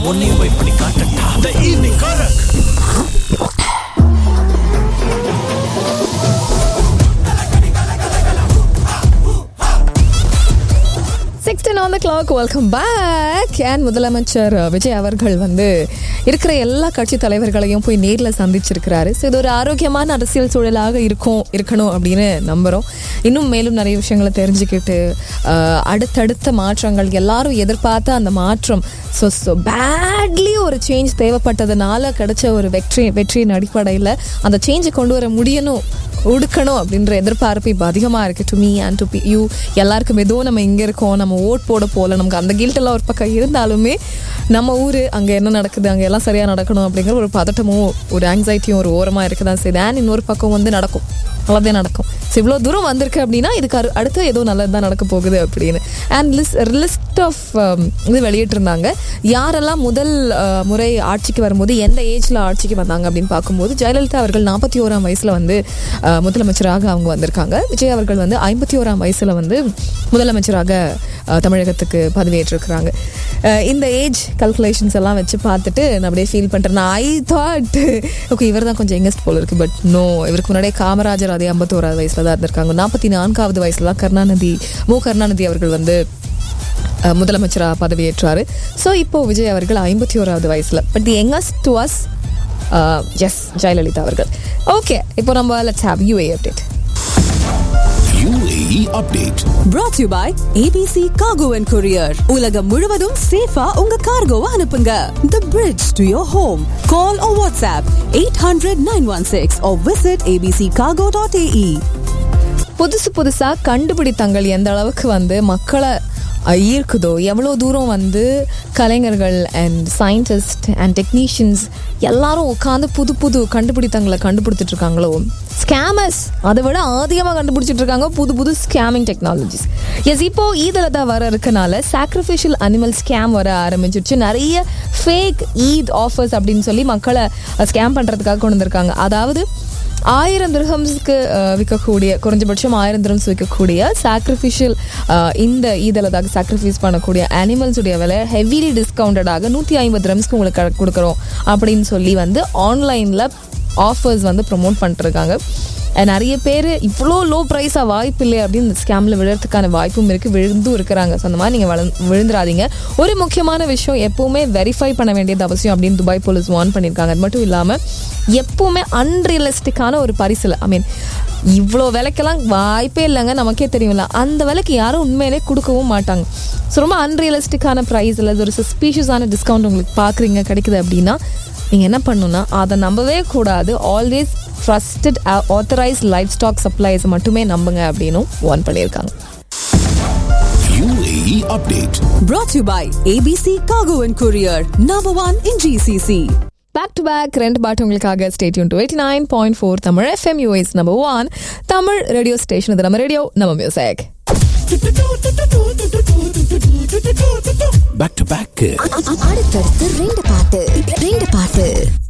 உன்னையும் போய் பண்ணி காட்டட்டா. The evening Korak. On the clock. Welcome back. And முதலமைச்சர் விஜய் அவர்கள் வந்து இருக்கிற எல்லா கட்சி தலைவர்களையும் போய் நேரில் சந்திச்சிருக்கிறாரு. ஸோ இது ஒரு ஆரோக்கியமான அரசியல் சூழலாக இருக்கணும் அப்படின்னு நம்புகிறோம். இன்னும் மேலும் நிறைய விஷயங்களை தெரிஞ்சுக்கிட்டு அடுத்தடுத்த மாற்றங்கள் எல்லாரும் எதிர்பார்த்த அந்த மாற்றம் ஸோ பேட்லி ஒரு சேஞ்ச் தேவைப்பட்டதுனால கிடைச்ச ஒரு வெற்றியின் அடிப்படையில் அந்த சேஞ்சை கொண்டு வர ஒடுக்கணும் அப்படின்ற எதிர்பார்ப்பு இப்போ அதிகமாக இருக்குது. To me and to you எல்லாருக்கும் ஏதோ நம்ம இங்கே இருக்கோம், நம்ம ஓட் போட போகல, நமக்கு அந்த கில்ட்டெல்லாம் ஒரு பக்கம் இருந்தாலுமே நம்ம ஊர் அங்கே என்ன நடக்குது, அங்கே எல்லாம் சரியாக நடக்கணும் அப்படிங்கிற ஒரு பதட்டமும் ஒரு ஆங்ஸைட்டியும் ஒரு ஓரமாக இருக்குதான் செய்யுது. அண்ட் இன்னொரு பக்கம் வந்து நடக்கும், நல்லதே நடக்கும். ஸோ இவ்வளோ தூரம் வந்திருக்கு அப்படின்னா இதுக்கு அடுத்து ஏதோ நல்லது தான் நடக்க போகுது அப்படின்னு. அண்ட் லிஸ்ட் ஆஃப் இது வெளியிட்டிருந்தாங்க. யாரெல்லாம் முதல் முறை ஆட்சிக்கு வரும்போது எந்த ஏஜில் ஆட்சிக்கு வந்தாங்க அப்படின்னு பார்க்கும்போது ஜெயலலிதா அவர்கள் 41ஆம் வயசில் வந்து முதலமைச்சராக அவங்க வந்திருக்காங்க. விஜய் அவர்கள் வந்து 51ஆம் வயசில் வந்து முதலமைச்சராக தமிழகத்துக்கு பதவியேற்றிருக்கிறாங்க. இந்த ஏஜ் கல்குலேஷன்ஸ் எல்லாம் வச்சு பார்த்துட்டு நான் அப்படியே ஃபீல் பண்ணுறேன். ஐ தாட் ஓகே இவர் தான் கொஞ்சம் யங்கஸ்ட் போல இருக்குது. பட் நோ, இவருக்கு முன்னாடியே காமராஜர் அதே 51ஆவது வயசில் தான் இருந்திருக்காங்க. 44ஆவது வயசில் தான் கருணாநிதி அவர்கள் வந்து முதலமைச்சராக பதவியேற்றாரு. ஸோ இப்போ விஜய் அவர்கள் 51ஆவது வயசில். But the youngest to us S Jayalalithaa அவர்கள். ஓகே, இப்போ நம்ம let's have UAE update. UAE update brought to you by ABC Cargo and Courier. உலகம் முழுவதும் சேஃபா உங்க கார்கோவை அனுப்புங்க. The bridge to your home. Call or WhatsApp 800-916 or visit abccargo.ae. புதுசா கண்டுபிடித்தங்கள் எந்த அளவுக்கு வந்து மக்களை ஈர்க்குதோ, எவ்வளோ தூரம் வந்து கலைஞர்கள் அண்ட் சயின்டிஸ்ட் அண்ட் டெக்னீஷியன்ஸ் எல்லாரும் உட்காந்து புது கண்டுபிடித்தங்களை கண்டுபிடிச்சிட்டு இருக்காங்களோ, ஸ்கேமர்ஸ் அதை விட அதிகமாக கண்டுபிடிச்சிட்டு இருக்காங்க புது ஸ்கேமிங் டெக்னாலஜிஸ். எஸ், இப்போ ஈதில் தான் வர இருக்கனால சாக்ரிஃபிஷியல் அனிமல் ஸ்கேம் வர ஆரம்பிச்சிருச்சு. நிறைய ஃபேக் ஈத் ஆஃபர்ஸ் அப்படின்னு சொல்லி மக்களை ஸ்கேம் பண்ணுறதுக்காக கொண்டு வந்திருக்காங்க. அதாவது 1000 திர்ஹம்ஸ்க்கு விற்கக்கூடிய, குறைஞ்சபட்சம் 1000 திர்ஹம்ஸ் விற்கக்கூடிய சாக்ரிஃபிஷியல் இந்த ஈதலதாக சாக்ரிஃபைஸ் பண்ணக்கூடிய அனிமல்ஸுடைய விலை ஹெவிலி டிஸ்கவுண்டடாக 150 திர்ஹம்ஸ்க்கு உங்களுக்கு கொடுக்குறோம் அப்படின்னு சொல்லி வந்து ஆன்லைனில் ஆஃபர்ஸ் வந்து ப்ரொமோட் பண்ணிட்டுருக்காங்க. நிறைய பேர் இவ்வளோ லோ ப்ரைஸாக வாய்ப்பு இல்லை அப்படின்னு இந்த ஸ்கேமில் விழுறதுக்கான வாய்ப்பும் இருக்குது, விழுந்தும் இருக்கிறாங்க. ஸோ அந்த மாதிரி நீங்கள் விழுந்துடாதீங்க. ஒரு முக்கியமான விஷயம், எப்போவுமே வெரிஃபை பண்ண வேண்டியது அவசியம் அப்படின்னு துபாய் போலீஸ் வார்ன் பண்ணியிருக்காங்க. அது மட்டும் இல்லாமல் எப்போவுமே அன்ரியலிஸ்டிக்கான ஒரு பரிசில், இவ்வளோ விலைக்கெல்லாம் வாய்ப்பே இல்லைங்க, நமக்கே தெரியும்ல, அந்த விலைக்கு யாரும் உண்மையிலே கொடுக்கவும் மாட்டாங்க. ஸோ ரொம்ப அன்ரியலிஸ்டிக்கான ப்ரைஸ் இல்லை, ஒரு சஸ்பீஷியஸான டிஸ்கவுண்ட் உங்களுக்கு பார்க்குறீங்க கிடைக்குது அப்படின்னா நீங்கள் என்ன பண்ணணும்னா அதை நம்பவே கூடாது. Always trusted authorised life stock supplies மட்டுமே நம்புங்க அப்படின்னு வார்ன் பண்ணியிருக்காங்க. UAE update brought to you by ABC Cargo and Courier, number 1 in GCC. Back to back 2 பாட்டு உங்களுக்காக. Stay tune to 89.4 Tamil FM, UAE's number 1 Tamil radio station. இது நம்ம radio, நம்ம music. back to back அடுத்தடுத்து 2 பாட்டு